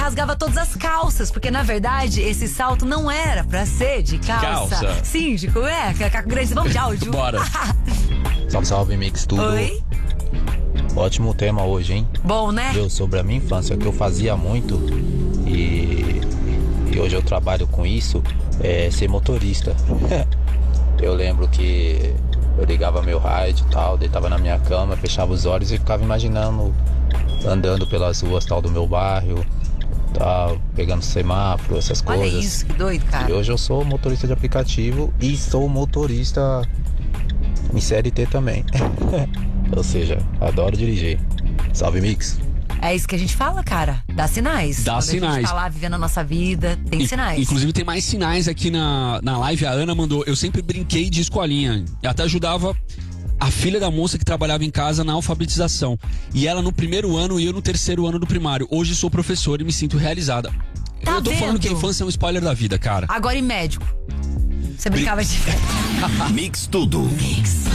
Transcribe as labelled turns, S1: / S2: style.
S1: rasgava todas as calças, porque na verdade esse salto não era pra ser de calça. Síndico, Caco Grande, vamos de áudio?
S2: Bora.
S3: Salve, salve, Mix, tudo?
S1: Oi?
S3: Ótimo tema hoje, hein?
S1: Bom, né?
S3: Sobre a minha infância, o que eu fazia muito e hoje eu trabalho com isso, é ser motorista. Eu lembro que eu ligava meu rádio e tal, deitava na minha cama, fechava os olhos e ficava imaginando, andando pelas ruas tal do meu bairro, tal, pegando semáforo, essas
S1: Olha
S3: coisas.
S1: isso, que doido, cara.
S3: E hoje eu sou motorista de aplicativo e sou motorista em CLT também. Ou seja, adoro dirigir. Salve, Mix.
S1: É isso que a gente fala, cara. Dá sinais.
S2: Dá
S1: Quando
S2: sinais.
S1: a gente tá lá vivendo a nossa vida, tem sinais.
S2: Inclusive tem mais sinais aqui na live. A Ana mandou: eu sempre brinquei de escolinha. Eu até ajudava a filha da moça que trabalhava em casa na alfabetização. E ela no primeiro ano e eu no terceiro ano do primário. Hoje sou professor e me sinto realizada.
S1: Tá
S2: eu tô
S1: vendo?
S2: falando que a infância é um spoiler da vida, cara.
S1: Agora em médico. Você brincava de...
S4: Mix tudo.
S1: Mix.